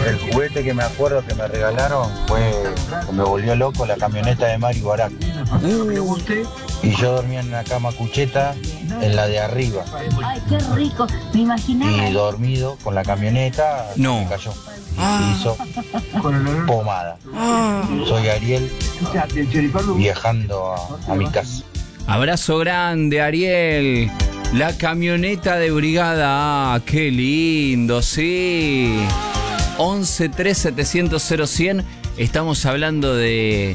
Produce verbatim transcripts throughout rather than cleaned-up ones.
El juguete que me acuerdo que me regalaron fue, que me volvió loco, la camioneta de Mario Barack. Uh. Y yo dormía en una cama cucheta, en la de arriba. Ay, qué rico, me imaginaba. Y dormido con la camioneta, no. me cayó. Y Ah. se hizo pomada. Ah. Soy Ariel, viajando a, a mi casa. Abrazo grande, Ariel. La camioneta de brigada. Ah, qué lindo, sí. once tres setecientos cero cien. Estamos hablando de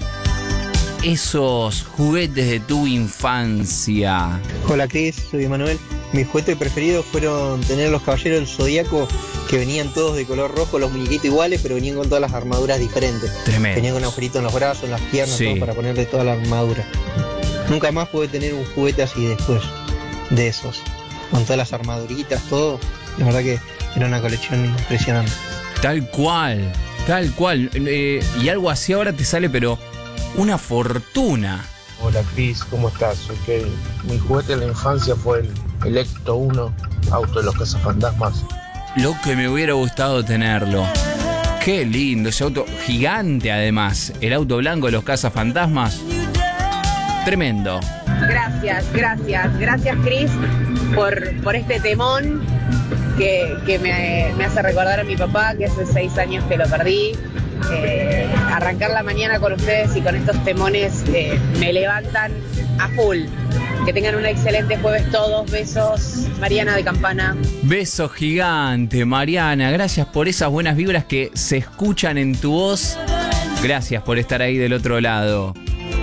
esos juguetes de tu infancia. Hola Cris, soy Manuel. Mis juguetes preferidos fueron tener los caballeros del Zodíaco, que venían todos de color rojo, los muñequitos iguales, pero venían con todas las armaduras diferentes. Tremendo. Venían con agujeritos en los brazos, en las piernas, Sí. todo para ponerle toda la armadura. Nunca más pude tener un juguete así después de esos. Con todas las armaduritas, todo. La verdad que era una colección impresionante. Tal cual, tal cual. Eh, y algo así ahora te sale, pero una fortuna. Hola Cris, ¿cómo estás? Soy Kevin. Mi juguete en la infancia fue el, el Ecto uno, auto de los cazafantasmas. Lo que me hubiera gustado tenerlo. Qué lindo, ese auto gigante además. El auto blanco de los cazafantasmas. Tremendo. Gracias, gracias, gracias Cris por, por este temón que, que me, me hace recordar a mi papá, que hace seis años que lo perdí. Eh, arrancar la mañana con ustedes y con estos temones eh, me levantan a full. Que tengan un excelente jueves todos. Besos, Mariana de Campana. Beso gigante, Mariana. Gracias por esas buenas vibras que se escuchan en tu voz. Gracias por estar ahí del otro lado.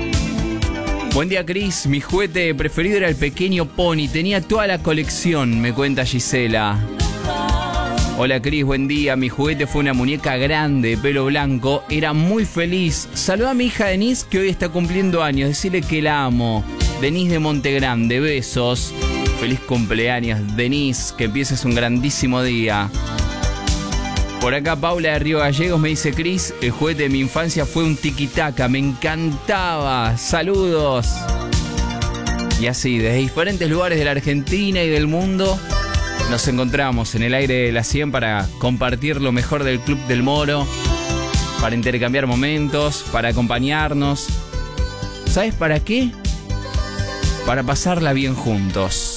Buen día, Cris. Mi juguete preferido era el pequeño Pony. Tenía toda la colección, me cuenta Gisela. Hola, Cris. Buen día. Mi juguete fue una muñeca grande de pelo blanco. Era muy feliz. Saluda a mi hija Denise, que hoy está cumpliendo años. Decirle que la amo. Denise de Montegrande. Besos. Feliz cumpleaños, Denise. Que empieces un grandísimo día. Por acá Paula de Río Gallegos me dice: Cris, el juguete de mi infancia fue un tiquitaca, me encantaba, saludos. Y así, desde diferentes lugares de la Argentina y del mundo, nos encontramos en el aire de la cien para compartir lo mejor del Club del Moro, para intercambiar momentos, para acompañarnos. ¿Sabes para qué? Para pasarla bien juntos.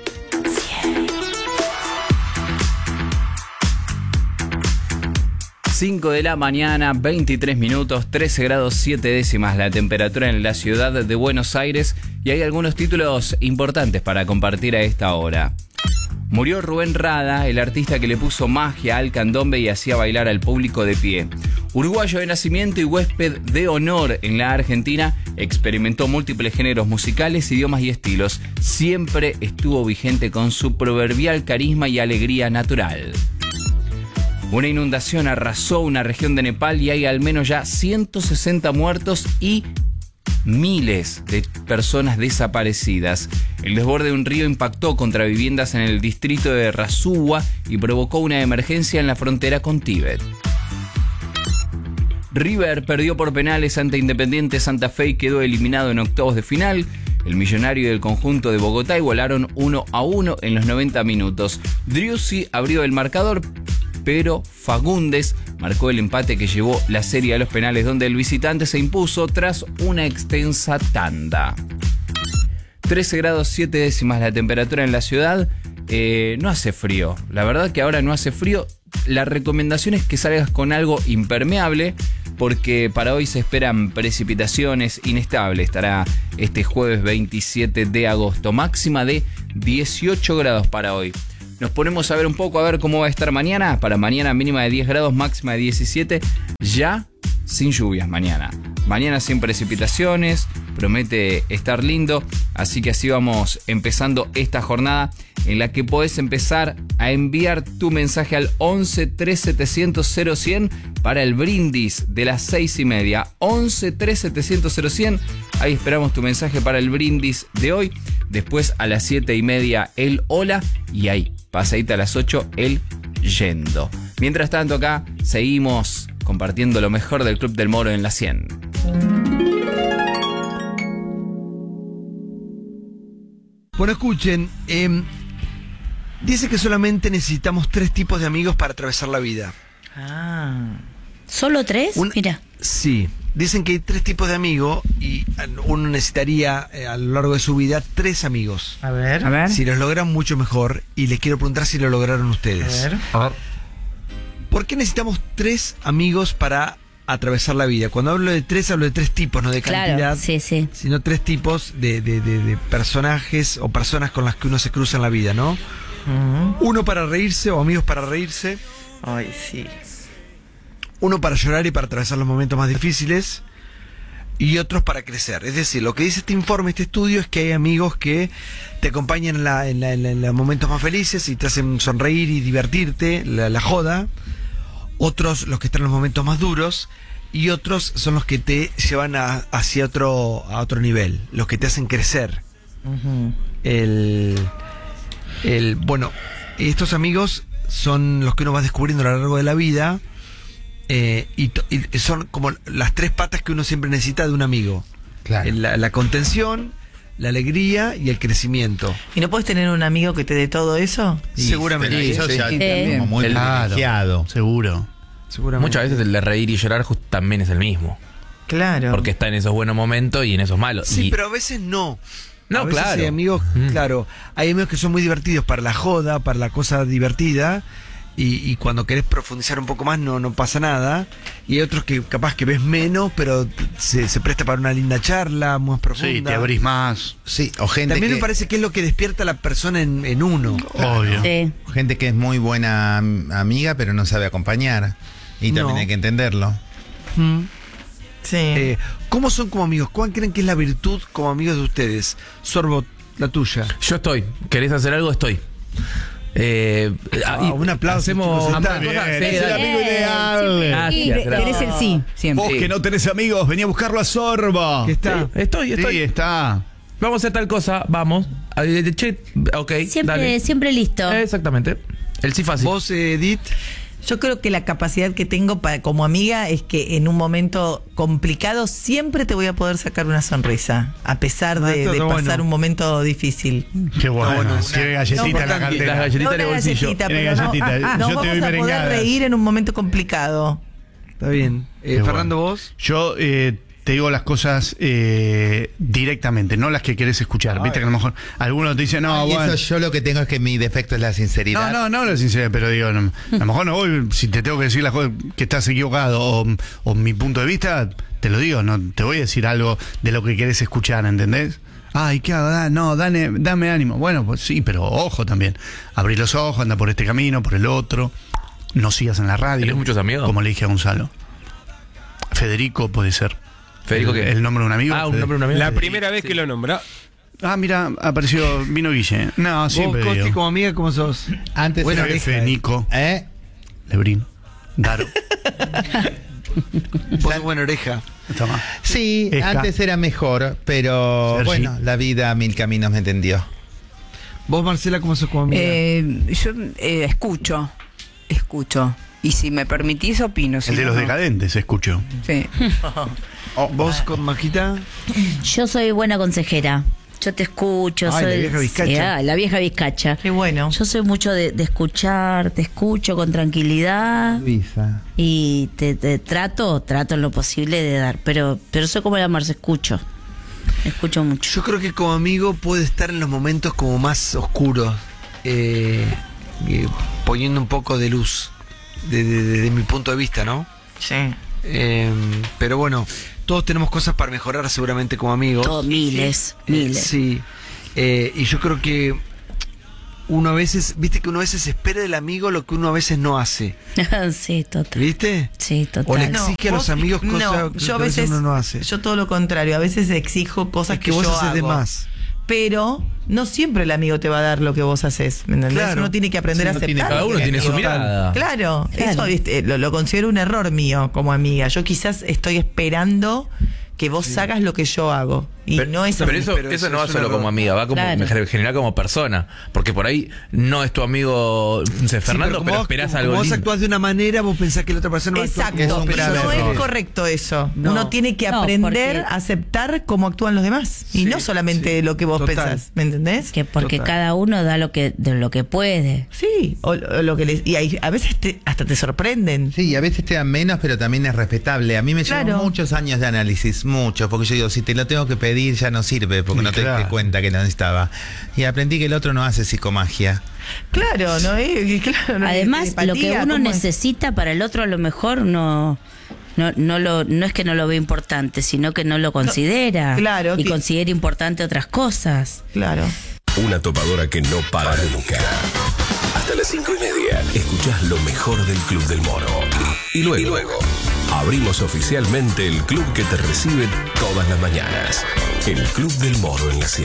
cinco de la mañana, veintitrés minutos, trece grados siete décimas la temperatura en la ciudad de Buenos Aires, y hay algunos títulos importantes para compartir a esta hora. Murió Rubén Rada, el artista que le puso magia al candombe y hacía bailar al público de pie. Uruguayo de nacimiento y huésped de honor en la Argentina, experimentó múltiples géneros musicales, idiomas y estilos. Siempre estuvo vigente con su proverbial carisma y alegría natural. Una inundación arrasó una región de Nepal y hay al menos ya ciento sesenta muertos y miles de personas desaparecidas. El desborde de un río impactó contra viviendas en el distrito de Rasuwa y provocó una emergencia en la frontera con Tíbet. River perdió por penales ante Independiente Santa Fe y quedó eliminado en octavos de final. El Millonario del conjunto de Bogotá igualaron uno a uno en los noventa minutos. Driussi abrió el marcador, pero Fagundes marcó el empate que llevó la serie a los penales, donde el visitante se impuso tras una extensa tanda. trece grados siete décimas la temperatura en la ciudad. Eh, no hace frío. La verdad que ahora no hace frío. La recomendación es que salgas con algo impermeable, porque para hoy se esperan precipitaciones inestables. Estará este jueves veintisiete de agosto. Máxima de dieciocho grados para hoy. Nos ponemos a ver un poco, a ver cómo va a estar mañana. Para mañana mínima de diez grados, máxima de diecisiete. Ya sin lluvias mañana. Mañana sin precipitaciones. Promete estar lindo. Así que así vamos empezando esta jornada, en la que podés empezar a enviar tu mensaje al once tres setecientos cero cien para el brindis de las seis y media. once tres setecientos cero cien. Ahí esperamos tu mensaje para el brindis de hoy. Después a las siete y media el hola. Y ahí, pasadita a las ocho, el yendo. Mientras tanto, acá seguimos compartiendo lo mejor del Club del Moro en la cien. Bueno, escuchen, eh, dice que solamente necesitamos tres tipos de amigos para atravesar la vida: Ah. ¿Solo tres? Un- Mira. Sí. Dicen que hay tres tipos de amigos y uno necesitaría eh, a lo largo de su vida tres amigos. A ver. A ver. Si los logran, mucho mejor. Y les quiero preguntar si lo lograron A ustedes. ver. A ver. ¿Por qué necesitamos tres amigos para atravesar la vida? Cuando hablo de tres, hablo de tres tipos, no de cantidad, Claro, sí, sí. sino tres tipos de, de- de- de personajes o personas con las que uno se cruza en la vida, ¿no? Mm. Uno para reírse o amigos para reírse, Ay, sí. uno para llorar y para atravesar los momentos más difíciles y otros para crecer. Es decir, lo que dice este informe, este estudio, es que hay amigos que te acompañan en, la- en la- en la- en los momentos más felices y te hacen sonreír y divertirte, la, la joda. Otros los que están en los momentos más duros y otros son los que te llevan a- hacia otro, a otro nivel, los que te hacen crecer. Ujú. El, el, bueno, estos amigos son los que uno va descubriendo a lo largo de la vida eh, y, to- y son como las tres patas que uno siempre necesita de un amigo. Claro. La, la contención, la alegría y el crecimiento. ¿Y no puedes tener un amigo que te dé todo eso? Y- Seguramente. pero eso Sí, ya sí, también. como muy El- privilegiado. Seguro. Seguramente. Muchas veces el de reír y llorar just- también es el mismo. Claro. Porque está en esos buenos momentos y en esos malos. Sí, Y- pero a veces no. No, a veces claro. hay amigos, Mm. claro, hay amigos que son muy divertidos para la joda, para la cosa divertida, y, y cuando querés profundizar un poco más no, no pasa nada. Y hay otros que capaz que ves menos, pero se, se presta para una linda charla, más profunda. Sí, te abrís más. Sí, o gente También que, me parece que es lo que despierta a la persona en, en uno. Obvio. Sí. gente que es muy buena am- amiga, pero no sabe acompañar. Y también No. hay que entenderlo. Mm. Sí. Eh, ¿Cómo son como amigos? ¿Cuál creen que es la virtud como amigos de ustedes? Sorbo, la tuya. Yo estoy. ¿Querés hacer algo? Estoy. Eh, Ah, y un aplauso, Hacemos chicos, ambas está bien. cosas. Sí, Es el dale. amigo ideal. Gracias, gracias. Eres el sí, siempre. Vos que no tenés amigos, vení a buscarlo a Sorbo. ¿Qué está? Sí, estoy, estoy. Sí, está. Vamos a hacer tal cosa, vamos. Ah, eh, Che, ok. Siempre, dale. siempre listo. Exactamente. El sí fácil. ¿Vos, eh, Edith? Yo creo que la capacidad que tengo para, como amiga es que en un momento complicado siempre te voy a poder sacar una sonrisa, a pesar Ah, de, esto de está pasar bueno. un momento difícil. Qué bueno. bueno, Tiene galletita en la importante. cartera. Las galletitas No en el una bolsillo. galletita, Tiene pero no- galletita. nos Yo te vamos doy a poder merengadas. reír en un momento complicado. Está bien. Eh, Qué Fernando, bueno. vos. Yo eh, te digo las cosas eh, directamente, no las que querés escuchar. Viste que a lo mejor algunos te dicen, no, y bueno. eso yo lo que tengo es que mi defecto es la sinceridad. No, no, no lo sincero, pero digo, no, a lo mejor no voy, si te tengo que decir las cosas que estás equivocado o, o mi punto de vista, te lo digo, no te voy a decir algo de lo que querés escuchar, ¿entendés? Ay, ¿qué hago? Da- no, dame, dame ánimo. Bueno, pues sí, pero ojo también. Abrí los ojos, anda por este camino, por el otro. No sigas en la radio. ¿Tenés muchos amigos? Como le dije a Gonzalo. Federico puede ser. ¿Federico el, qué? el nombre de un amigo. Ah, un Fede- nombre de un amigo. La primera vez que lo nombró. Ah, mira, apareció, vino Guille. No, ¿Vos, siempre Costi, digo. como amiga, cómo sos? Antes Bueno, era oreja, F, eh. Nico, ¿Eh? Lebrín, Daro. Vos sos buena oreja. Está más. Sí, Esca. antes era mejor, pero Sergi. bueno, la vida a mil caminos me entendió. Vos, Marcela, ¿cómo sos como amiga? Eh, yo eh, escucho, escucho. Y si me permitís, opino. si El de no, los no. decadentes, escucho. Sí. ¿Vos con Majita? Yo soy buena consejera. Yo te escucho. Ay, soy, la vieja vizcacha. Sí, ah, la vieja vizcacha. Qué bueno. Yo soy mucho de, de escuchar, te escucho con tranquilidad Luisa. y te, te trato, trato en lo posible de dar. Pero, pero soy como la Marce, escucho. Escucho mucho. Yo creo que como amigo puede estar en los momentos como más oscuros, eh, eh, poniendo un poco de luz, de, de- de- de mi punto de vista, ¿no? Sí. Eh, pero bueno, todos tenemos cosas para mejorar seguramente como amigos. Todo, miles, Eh, miles. sí. Eh, y yo creo que uno a veces, viste que uno a veces espera del amigo lo que uno a veces no hace. Sí, total. ¿Viste? Sí, total. O le exige a los vos- amigos cosas no, que yo a a veces veces uno no hace. Yo todo lo contrario, a veces exijo cosas Es que que, vos yo haces de hago. más. Pero no siempre el amigo te va a dar lo que vos haces, ¿me entendés? Claro. Uno tiene que aprender Sí, a no aceptar. tiene- Cada uno tiene su Total. mirada. Claro, Claro. eso ¿viste? Lo, lo considero un error mío como amiga. Yo quizás estoy esperando que vos hagas lo que yo hago. Y pero, no es pero así. eso, pero eso eso no va es un solo error. como amiga, va como Claro. en general como persona. Porque por ahí no es tu amigo no sé, Sí, Fernando, como pero vos- esperás como algo vos lindo. actuás de una manera, vos pensás que la otra persona va a actuar Exacto, como vos un pensás. grave no error. es correcto eso. No. Uno tiene que No, aprender porque- a aceptar cómo actúan los demás. Y Sí, no solamente sí. lo que vos Total. pensás. ¿Me entendés? Que porque Total. cada uno da lo que, de lo que puede. Sí, o, o lo que les, y hay- a veces te- hasta te sorprenden. Sí, a veces te dan menos, pero también es respetable. A mí me llevan Claro. muchos años de análisis, muchos, porque yo digo, si te lo tengo que pedir ya no sirve, porque Sí, no te claro. diste cuenta que no necesitaba. Y aprendí que el otro no hace psicomagia. Claro, ¿no? Y claro, no- Además, empatía, lo que uno ¿cómo es? necesita para el otro a lo mejor no, no, no, lo, no es que no lo ve importante, sino que no lo considera. claro, Y que- considera importante otras cosas. Claro. Una topadora que no para nunca. Hasta las cinco y media escuchás lo mejor del Club del Moro. Y luego, y luego abrimos oficialmente el club que te recibe todas las mañanas. El Club del Moro en la cielo.